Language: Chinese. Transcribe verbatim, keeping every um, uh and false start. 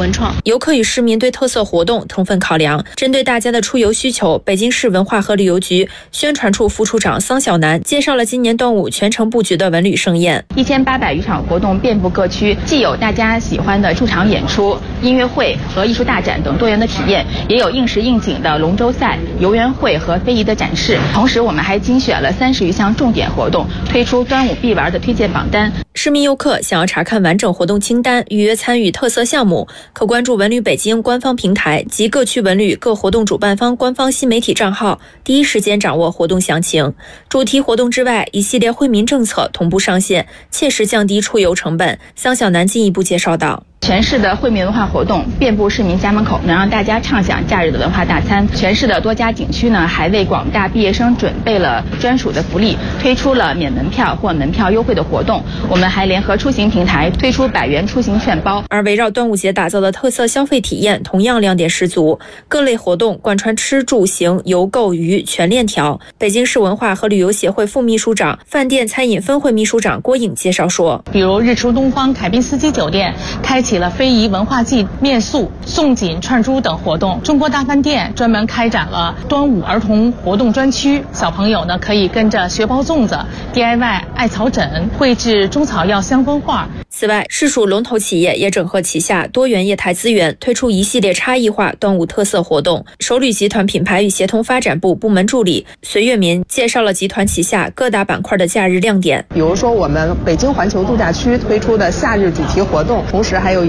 文创。 游客与市民对特色活动充分考量，针对大家的出游需求，北京市文化和旅游局宣传处副处长桑晓楠介绍了今年端午全程布局的文旅盛宴。 一千八百余场活动遍布各区，既有大家喜欢的驻场演出、音乐会和艺术大展等多元的体验，也有应时应景的龙舟赛、游园会和非遗的展示。同时，我们还精选了三十余项重点活动，推出端午必玩的推荐榜单。 市民游客想要查看完整活动清单、预约参与特色项目，可关注文旅北京官方平台及各区文旅各活动主办方官方新媒体账号，第一时间掌握活动详情。主题活动之外，一系列惠民政策同步上线，切实降低出游成本。桑晓楠进一步介绍道。 全市的惠民文化活动遍布市民家门口，能让大家畅享假日的文化大餐。全市的多家景区呢，还为广大毕业生准备了专属的福利，推出了免门票或门票优惠的活动。我们还联合出行平台推出百元出行券包。 而围绕端午节打造的特色消费体验同样亮点十足，各类活动贯穿吃住行游购娱全链条。北京市文化和旅游协会副秘书长、饭店餐饮分会秘书长郭颖介绍说， 比如日出东方凯宾斯基酒店开启起了非遗文化季面塑、宋锦串珠等活动。中国大饭店专门开展了端午儿童活动专区，小朋友呢可以跟着学包粽子、D I Y 艾草枕、绘制中草药香氛画。 此外，市属龙头企业也整合旗下多元业态资源，推出一系列差异化端午特色活动。首旅集团品牌与协同发展部部门助理隋月民介绍了集团旗下各大板块的假日亮点， 比如说我们北京环球度假区推出的夏日主题活动，同时还有